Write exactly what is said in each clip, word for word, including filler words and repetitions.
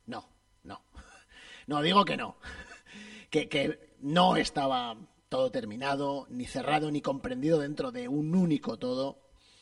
No, no. No, digo que no. Que, que no estaba todo terminado, ni cerrado, ni comprendido dentro de un único todo.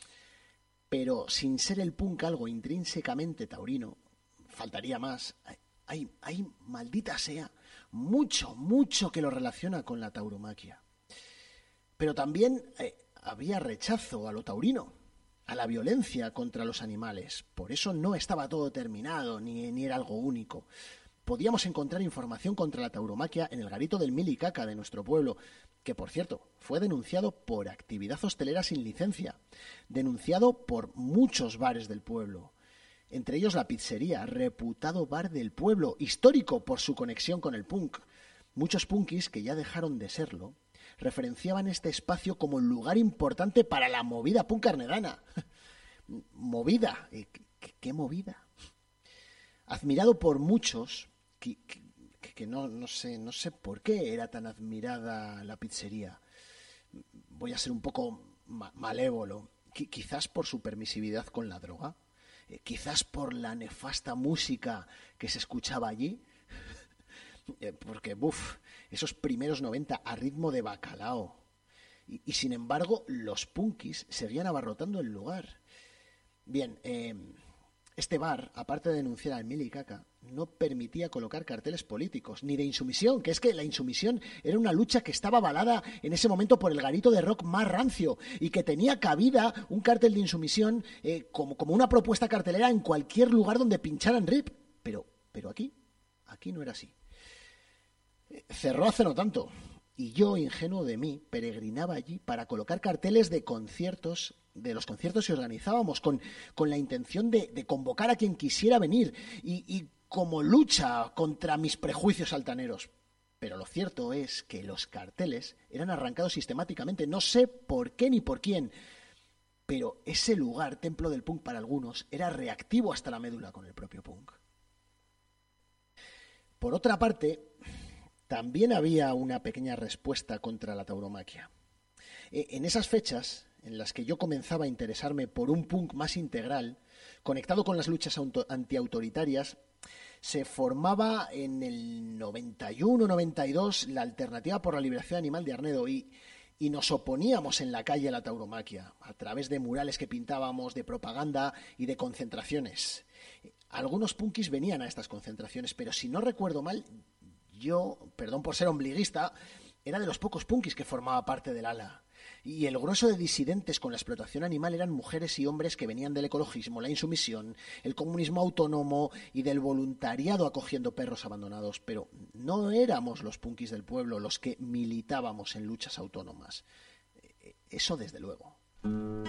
Pero sin ser el punk algo intrínsecamente taurino, faltaría más. Hay, hay, hay, maldita sea, mucho, mucho que lo relaciona con la tauromaquia. Pero también eh, había rechazo a lo taurino, a la violencia contra los animales. Por eso no estaba todo terminado, ni, ni era algo único. Podíamos encontrar información contra la tauromaquia en el garito del Mil y Caca de nuestro pueblo, que por cierto fue denunciado por actividad hostelera sin licencia, denunciado por muchos bares del pueblo, entre ellos la Pizzería, reputado bar del pueblo, histórico por su conexión con el punk. Muchos punkis, que ya dejaron de serlo, referenciaban este espacio como lugar importante para la movida punk arnedana. ¿Movida? ¿Qué, qué movida? Admirado por muchos, que, que, que no, no, sé, no sé por qué era tan admirada la Pizzería. Voy a ser un poco ma- malévolo. Qu- quizás por su permisividad con la droga. Eh, quizás por la nefasta música que se escuchaba allí. Eh, porque, buf, esos primeros noventa a ritmo de bacalao. Y, y sin embargo, los punkis seguían abarrotando el lugar. Bien, eh, este bar, aparte de denunciar al Mil y Caca, no permitía colocar carteles políticos, ni de insumisión, que es que la insumisión era una lucha que estaba avalada en ese momento por el garito de rock más rancio y que tenía cabida un cartel de insumisión eh, como, como una propuesta cartelera en cualquier lugar donde pincharan rip. Pero, pero aquí, aquí no era así. Eh, cerró hace no tanto y yo, ingenuo de mí, peregrinaba allí para colocar carteles de conciertos, de los conciertos que organizábamos, con, con la intención de, de convocar a quien quisiera venir y, y como lucha contra mis prejuicios altaneros. Pero lo cierto es que los carteles eran arrancados sistemáticamente, no sé por qué ni por quién, pero ese lugar, templo del punk para algunos, era reactivo hasta la médula con el propio punk. Por otra parte, también había una pequeña respuesta contra la tauromaquia. En esas fechas, en las que yo comenzaba a interesarme por un punk más integral, conectado con las luchas antiautoritarias, se formaba en el noventa y uno noventa y dos la Alternativa por la Liberación Animal de Arnedo y, y nos oponíamos en la calle a la tauromaquia, a través de murales que pintábamos, de propaganda y de concentraciones. Algunos punkis venían a estas concentraciones, pero si no recuerdo mal, yo, perdón por ser ombliguista, era de los pocos punkis que formaba parte del ala. Y el grueso de disidentes con la explotación animal eran mujeres y hombres que venían del ecologismo, la insumisión, el comunismo autónomo y del voluntariado acogiendo perros abandonados. Pero no éramos los punkis del pueblo los que militábamos en luchas autónomas. Eso desde luego.